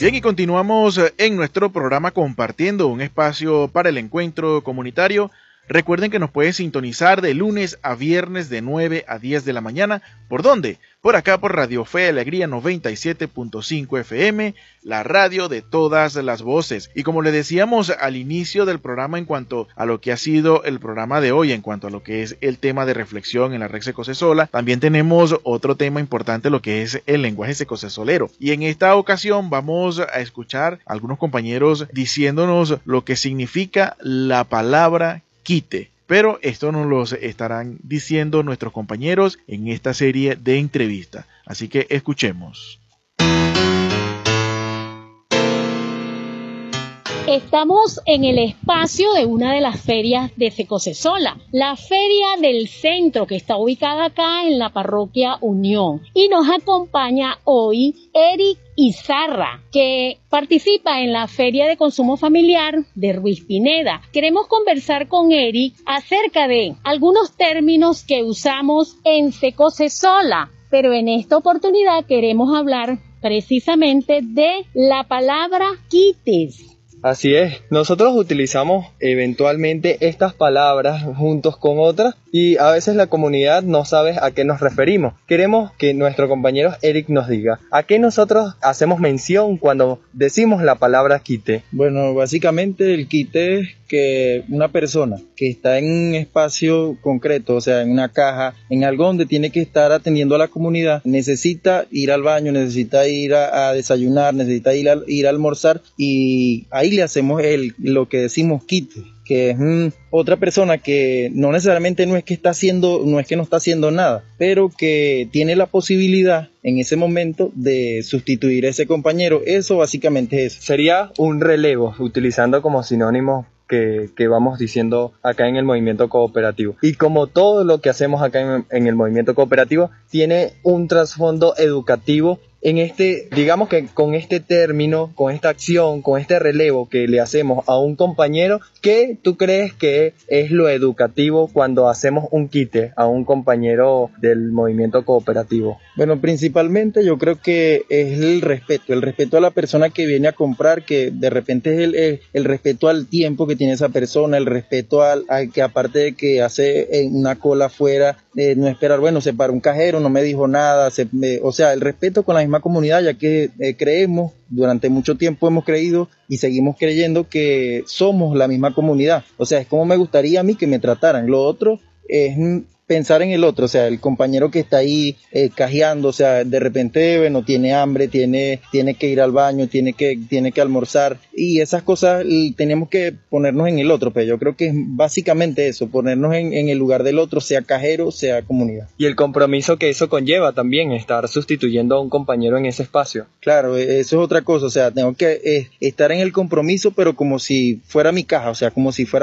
Bien, y continuamos en nuestro programa compartiendo un espacio para el encuentro comunitario. Recuerden que nos pueden sintonizar de lunes a viernes de 9 a 10 de la mañana. ¿Por dónde? Por acá por Radio Fe y Alegría 97.5 FM, la radio de todas las voces. Y como le decíamos al inicio del programa en cuanto a lo que ha sido el programa de hoy, en cuanto a lo que es el tema de reflexión en la red secocesola, también tenemos otro tema importante, lo que es el lenguaje secocesolero. Y en esta ocasión vamos a escuchar a algunos compañeros diciéndonos lo que significa la palabra quite. Pero esto nos lo estarán diciendo nuestros compañeros en esta serie de entrevistas. Así que escuchemos. Estamos en el espacio de una de las ferias de Secocesola, la Feria del Centro, que está ubicada acá en la parroquia Unión. Y nos acompaña hoy Eric Izarra, que participa en la Feria de Consumo Familiar de Ruiz Pineda. Queremos conversar con Eric acerca de algunos términos que usamos en Secocesola, pero en esta oportunidad queremos hablar precisamente de la palabra quites. Así es, nosotros utilizamos eventualmente estas palabras juntos con otras y a veces la comunidad no sabe a qué nos referimos. Queremos que nuestro compañero Eric nos diga a qué nosotros hacemos mención cuando decimos la palabra quite. Bueno, básicamente el quite es que una persona que está en un espacio concreto, o sea, en una caja, en algo donde tiene que estar atendiendo a la comunidad, necesita ir al baño, necesita ir a desayunar, necesita ir a almorzar y ahí le hacemos lo que decimos quite, que es otra persona que no necesariamente no es que no está haciendo nada, pero que tiene la posibilidad en ese momento de sustituir a ese compañero. Eso básicamente es eso. Sería un relevo, utilizando como sinónimo que vamos diciendo acá en el movimiento cooperativo. Y como todo lo que hacemos acá en el movimiento cooperativo tiene un trasfondo educativo, digamos que con este término, con esta acción, con este relevo que le hacemos a un compañero, ¿qué tú crees que es lo educativo cuando hacemos un quite a un compañero del movimiento cooperativo? Bueno, principalmente yo creo que es el respeto a la persona que viene a comprar, que de repente es el respeto al tiempo que tiene esa persona, el respeto al que aparte de que hace una cola afuera, no esperar, bueno, se paró un cajero, no me dijo nada, o sea, el respeto con la misma comunidad, ya que creemos, durante mucho tiempo hemos creído y seguimos creyendo que somos la misma comunidad. O sea, es como me gustaría a mí que me trataran. Lo otro es pensar en el otro, o sea, el compañero que está ahí cajeando, o sea, de repente, bueno, tiene hambre, tiene que ir al baño, tiene que almorzar, y esas cosas tenemos que ponernos en el otro, pero yo creo que es básicamente eso, ponernos en el lugar del otro, sea cajero, sea comunidad. Y el compromiso que eso conlleva también, estar sustituyendo a un compañero en ese espacio. Claro, eso es otra cosa, o sea, tengo que estar en el compromiso, pero como si fuera mi caja, o sea, como si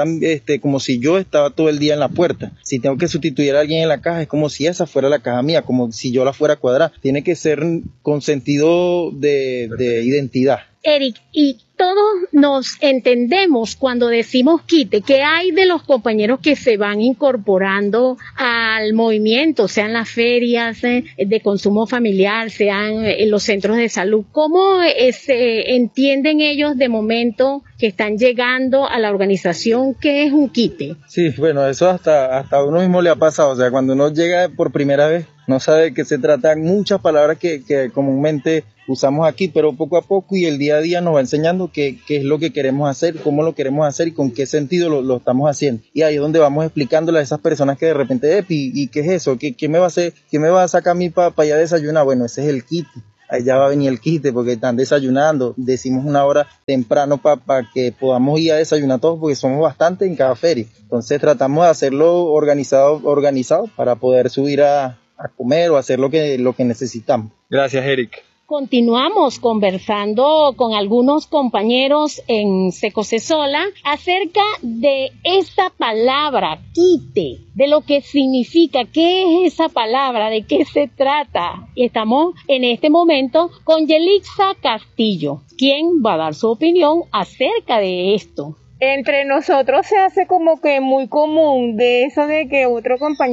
yo estaba todo el día en la puerta. Si tengo que sustituir a alguien en la caja, es como si esa fuera la caja mía, como si yo la fuera a cuadrar. Tiene que ser con sentido de identidad. Eric, y todos nos entendemos cuando decimos quite. ¿Qué hay de los compañeros que se van incorporando al movimiento, sean las ferias de consumo familiar, sean en los centros de salud? ¿Cómo se entienden ellos de momento que están llegando a la organización? ¿Qué es un quite? Sí, bueno, eso hasta a uno mismo le ha pasado. O sea, cuando uno llega por primera vez, no sabe de qué se trata. Muchas palabras que comúnmente usamos aquí, pero poco a poco y el día a día nos va enseñando qué es lo que queremos hacer, cómo lo queremos hacer y con qué sentido lo estamos haciendo. Y ahí es donde vamos explicándole a esas personas que de repente, ¿y qué es eso? ¿Qué me va a hacer? ¿Qué me va a sacar a mí para allá a desayunar? Bueno, ese es el quite. Allá va a venir el quite porque están desayunando. Decimos una hora temprano para que podamos ir a desayunar todos porque somos bastante en cada feria. Entonces tratamos de hacerlo organizado para poder subir a comer o hacer lo que necesitamos. Gracias, Eric. Continuamos conversando con algunos compañeros en Secocesola acerca de esa palabra, quite, de lo que significa, qué es esa palabra, de qué se trata. Y estamos en este momento con Yelixa Castillo, quien va a dar su opinión acerca de esto. Entre nosotros se hace como que muy común de eso de que otro compañero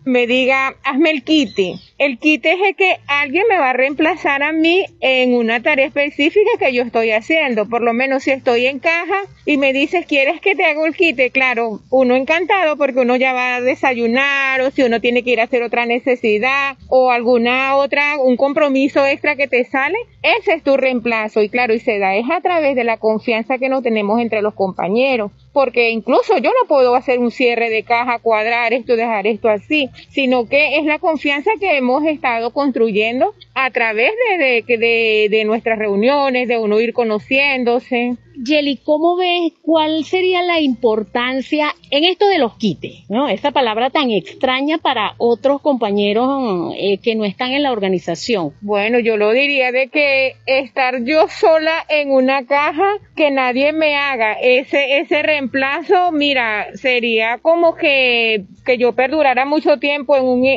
me diga, hazme el quite. El quite es el que alguien me va a reemplazar a mí en una tarea específica que yo estoy haciendo. Por lo menos si estoy en caja y me dices, ¿quieres que te haga el quite? Claro, uno encantado porque uno ya va a desayunar, o si uno tiene que ir a hacer otra necesidad o alguna otra, un compromiso extra que te sale, ese es tu reemplazo. Y claro, y se da es a través de la confianza que nos tenemos entre los compañeros. Porque incluso yo no puedo hacer un cierre de caja, cuadrar esto, dejar esto así, sino que es la confianza que hemos estado construyendo a través de nuestras reuniones, de uno ir conociéndose. Yeli, ¿cómo ves cuál sería la importancia en esto de los quites, ¿no? Esa palabra tan extraña para otros compañeros que no están en la organización. Bueno, yo lo diría de que estar yo sola en una caja, que nadie me haga ese reemplazo, mira, sería como que yo perdurara mucho tiempo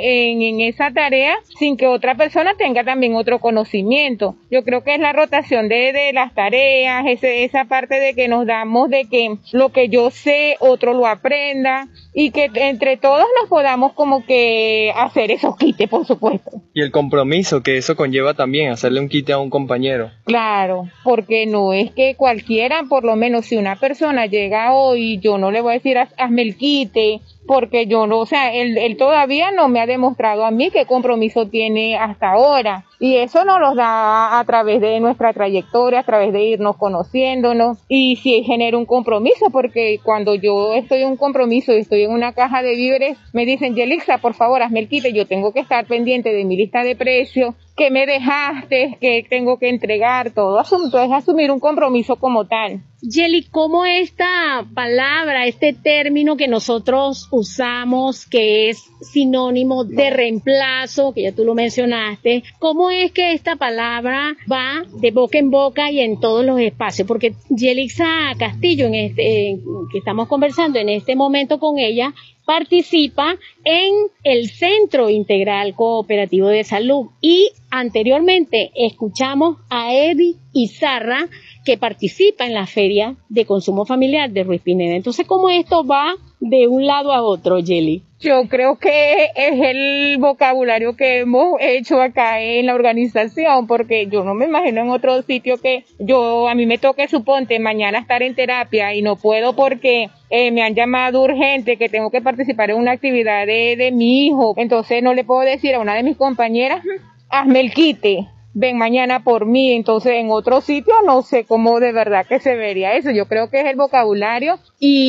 en esa tarea sin que otra persona tenga también otro conocimiento. Yo creo que es la rotación de las tareas, esa parte de que nos damos de que lo que yo sé, otro lo aprenda y que entre todos nos podamos como que hacer esos quites, por supuesto. Y el compromiso que eso conlleva también, hacerle un quite a un compañero. Claro, porque no es que cualquiera, por lo menos si una persona llega hoy, yo no le voy a decir hazme el quite, porque yo no, o sea, él todavía no me ha demostrado a mí qué compromiso tiene hasta ahora. Y eso nos lo da a través de nuestra trayectoria, a través de irnos conociéndonos. Y si genera un compromiso, porque cuando yo estoy en un compromiso y estoy en una caja de víveres, me dicen, Yelixa, por favor, hazme el quite, yo tengo que estar pendiente de mi lista de precios, que me dejaste, que tengo que entregar, todo asunto es asumir un compromiso como tal. Yeli, ¿cómo esta palabra, este término que nosotros usamos, que es sinónimo de reemplazo, que ya tú lo mencionaste, cómo es que esta palabra va de boca en boca y en todos los espacios? Porque Yelixa Castillo, que estamos conversando en este momento con ella, participa en el Centro Integral Cooperativo de Salud y anteriormente escuchamos a Eric Izarra, que participa en la Feria de Consumo Familiar de Ruiz Pineda. Entonces, ¿cómo esto va de un lado a otro, Yeli? Yo creo que es el vocabulario que hemos hecho acá en la organización, porque yo no me imagino en otro sitio que a mí me toque, suponte, mañana estar en terapia y no puedo porque me han llamado urgente, que tengo que participar en una actividad de mi hijo. Entonces no le puedo decir a una de mis compañeras, hazme el quite, ven mañana por mí. Entonces en otro sitio no sé cómo de verdad que se vería eso. Yo creo que es el vocabulario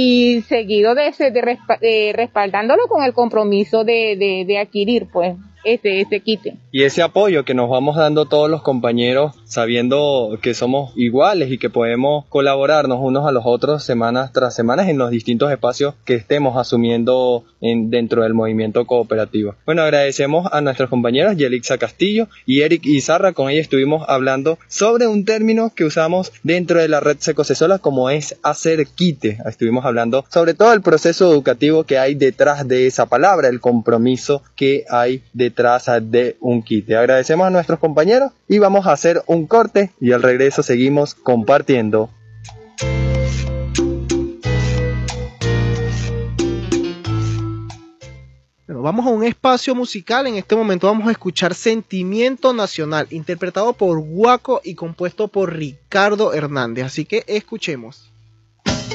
y seguido de respaldándolo con el compromiso de adquirir pues este quite. Y ese apoyo que nos vamos dando todos los compañeros, sabiendo que somos iguales y que podemos colaborarnos unos a los otros semanas tras semanas en los distintos espacios que estemos asumiendo dentro del movimiento cooperativo. Bueno, agradecemos a nuestros compañeros Yelixa Castillo y Eric Izarra. Con ella estuvimos hablando sobre un término que usamos dentro de la red Secocesola, como es hacer quite. Estuvimos hablando sobre todo el proceso educativo que hay detrás de esa palabra, el compromiso que hay detrás de un quite. Agradecemos a nuestros compañeros y vamos a hacer un corte y al regreso seguimos compartiendo. Bueno, vamos a un espacio musical. En este momento vamos a escuchar Sentimiento Nacional, interpretado por Guaco y compuesto por Ricardo Hernández. Así que escuchemos.